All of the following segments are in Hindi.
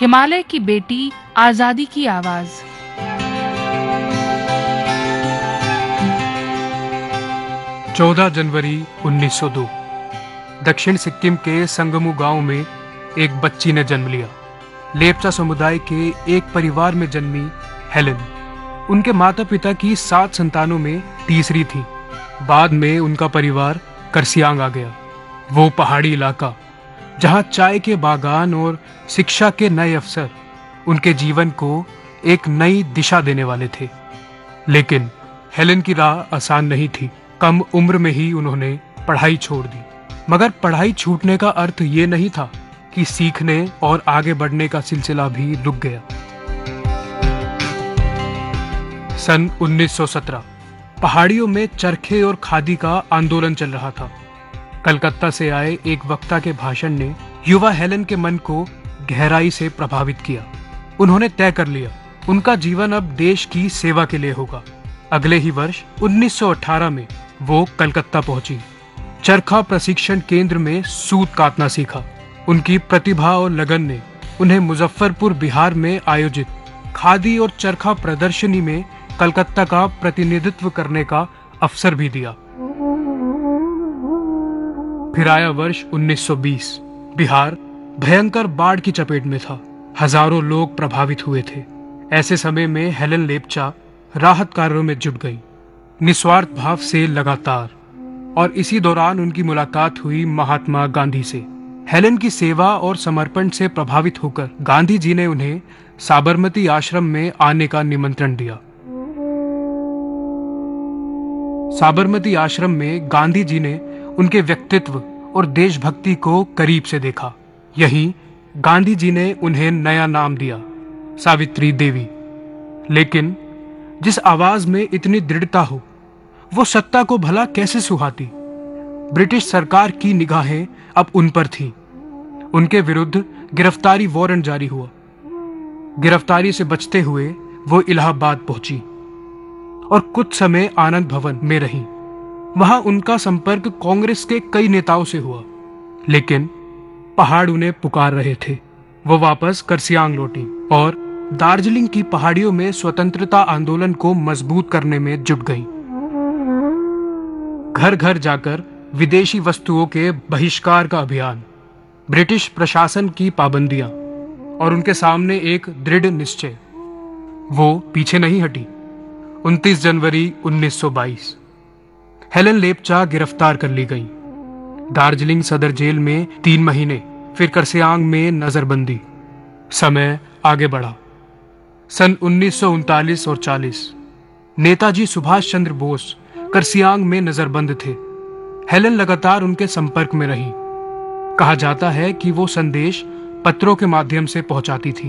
हिमालय की बेटी, आजादी की आवाज। चौदह जनवरी 1902 दक्षिण सिक्किम के संगमू गांव में एक बच्ची ने जन्म लिया। लेप्चा समुदाय के एक परिवार में जन्मी हेलेन उनके माता पिता की 7 संतानों में तीसरी थी। बाद में उनका परिवार कर्सियांग आ गया, वो पहाड़ी इलाका जहां चाय के बागान और शिक्षा के नए अवसर उनके जीवन को एक नई दिशा देने वाले थे। लेकिन हेलेन की राह आसान नहीं थी। कम उम्र में ही उन्होंने पढ़ाई छोड़ दी, मगर पढ़ाई छूटने का अर्थ ये नहीं था कि सीखने और आगे बढ़ने का सिलसिला भी रुक गया। सन 1917 पहाड़ियों में चरखे और खादी का आंदोलन चल रहा था। कलकत्ता से आए एक वक्ता के भाषण ने युवा हेलेन के मन को गहराई से प्रभावित किया। उन्होंने तय कर लिया, उनका जीवन अब देश की सेवा के लिए होगा। अगले ही वर्ष 1918 में वो कलकत्ता पहुंची। चरखा प्रशिक्षण केंद्र में सूत काटना सीखा। उनकी प्रतिभा और लगन ने उन्हें मुजफ्फरपुर, बिहार में आयोजित खादी और चरखा प्रदर्शनी में कलकत्ता का प्रतिनिधित्व करने का अवसर भी दिया। फिर आया वर्ष 1920। बिहार भयंकर बाढ़ की चपेट में था। हजारों लोग प्रभावित हुए थे। ऐसे समय में हेलेन लेप्चा राहत कार्यों में जुट गई, निस्वार्थ भाव से लगातार। और इसी दौरान उनकी मुलाकात हुई महात्मा गांधी से। हेलेन की सेवा और समर्पण से प्रभावित होकर गांधी जी ने उन्हें साबरमती आश्रम में आने का निमंत्रण दिया। साबरमती आश्रम में गांधी जी ने उनके व्यक्तित्व और देशभक्ति को करीब से देखा। यहीं गांधी जी ने उन्हें नया नाम दिया, सावित्री देवी। लेकिन जिस आवाज में इतनी दृढ़ता हो, वो सत्ता को भला कैसे सुहाती। ब्रिटिश सरकार की निगाहें अब उन पर थीं। उनके विरुद्ध गिरफ्तारी वारंट जारी हुआ। गिरफ्तारी से बचते हुए वो इलाहाबाद पहुंची और कुछ समय आनंद भवन में रहीं। वहां उनका संपर्क कांग्रेस के कई नेताओं से हुआ, लेकिन पहाड़ उन्हें पुकार रहे थे। वो वापस कर्सियांग लौटी और दार्जिलिंग की पहाड़ियों में स्वतंत्रता आंदोलन को मजबूत करने में जुट गई। घर घर जाकर विदेशी वस्तुओं के बहिष्कार का अभियान, ब्रिटिश प्रशासन की पाबंदियां और उनके सामने एक दृढ़ निश्चय, वो पीछे नहीं हटी। 29 जनवरी 1922 हेलेन लेप्चा गिरफ्तार कर ली गई। दार्जिलिंग सदर जेल में 3 महीने, फिर कर्सियांग में नजरबंदी। समय आगे बढ़ा। सन 1939 और 40 नेताजी सुभाष चंद्र बोस कर्सियांग में नजरबंद थे। हेलेन लगातार उनके संपर्क में रही। कहा जाता है कि वो संदेश पत्रों के माध्यम से पहुंचाती थी।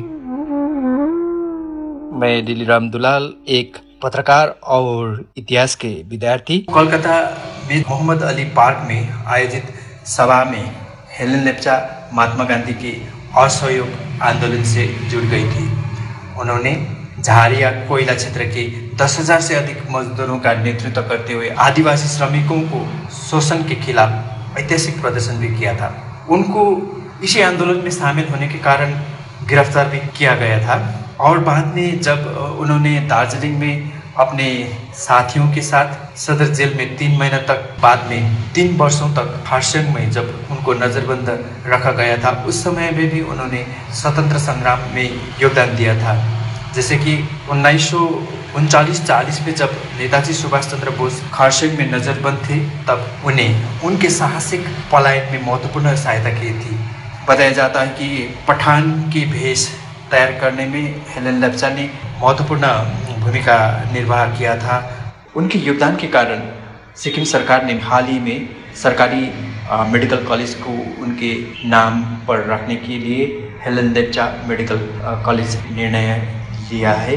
मैं दिलीराम दुलाल, एक पत्रकार और इतिहास के विद्यार्थी, कोलकाता में मोहम्मद अली पार्क में आयोजित सभा में हेलेन लेप्चा महात्मा गांधी के असहयोग आंदोलन से जुड़ गई थी। उन्होंने झारिया कोयला क्षेत्र के 10,000 से अधिक मजदूरों का नेतृत्व करते हुए आदिवासी श्रमिकों को शोषण के खिलाफ ऐतिहासिक प्रदर्शन भी किया था। उनको इसी आंदोलन में शामिल होने के कारण गिरफ्तार भी किया गया था और बाद में जब उन्होंने दार्जिलिंग में अपने साथियों के साथ सदर जेल में 3 महीना तक, बाद में 3 वर्षों तक खारसंग में जब उनको नजरबंद रखा गया था, उस समय में भी उन्होंने स्वतंत्र संग्राम में योगदान दिया था। जैसे कि 1939-40 में जब नेताजी सुभाष चंद्र बोस खारसंग में नजरबंद थे, तब उन्हें उनके साहसिक पलायन में महत्वपूर्ण सहायता की थी। बताया जाता है कि पठान की भेष तैयार करने में हेलेन लेप्चा ने महत्वपूर्ण भूमिका निर्वाह किया था। उनके योगदान के कारण सिक्किम सरकार ने हाल ही में सरकारी मेडिकल कॉलेज को उनके नाम पर रखने के लिए हेलेन लेप्चा मेडिकल कॉलेज निर्णय लिया है।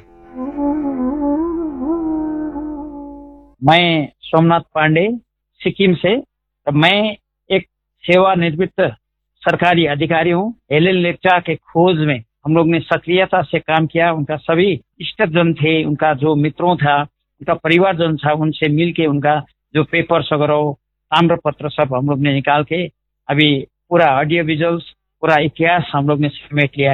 मैं सोमनाथ पांडे, सिक्किम से। मैं एक सेवानिवृत्त सरकारी अधिकारी हूँ। हेलेन लेप्चा के खोज में हम लोग ने सक्रियता से काम किया। उनका सभी इष्टजन थे, उनका जो मित्रों था, उनका परिवारजन था, उनसे मिलके उनका जो पेपर्स वगैरह, ताम्र पत्र सब हम लोग ने निकाल के अभी पूरा ऑडियो विजुअल्स, पूरा इतिहास हम लोग ने समेट लिया।